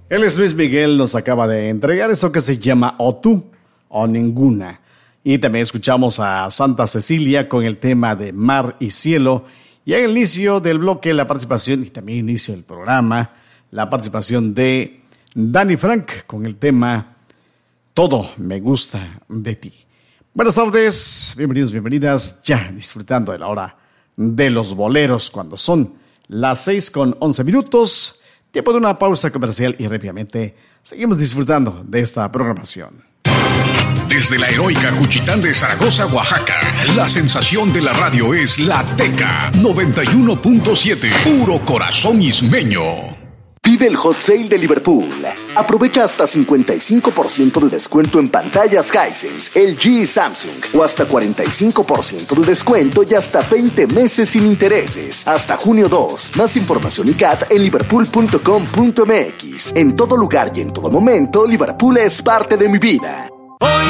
Él es Luis Miguel, nos acaba de entregar eso que se llama O Tú o Ninguna. Y también escuchamos a Santa Cecilia con el tema de Mar y Cielo. Y en el inicio del bloque la participación, y también inicio del programa, la participación de Dani Frank con el tema Todo me gusta de ti. Buenas tardes, bienvenidos, bienvenidas, ya disfrutando de la hora de los boleros cuando son las 6:11. Tiempo de una pausa comercial y rápidamente seguimos disfrutando de esta programación. Desde la heroica Juchitán de Zaragoza, Oaxaca, la sensación de la radio es La Teca 91.7, puro corazón ismeño. Vive el Hot Sale de Liverpool. Aprovecha hasta 55% de descuento en pantallas Hisense, LG y Samsung, o hasta 45% de descuento y hasta 20 meses sin intereses, hasta junio 2. Más información y CAT en liverpool.com.mx. En todo lugar y en todo momento, Liverpool es parte de mi vida.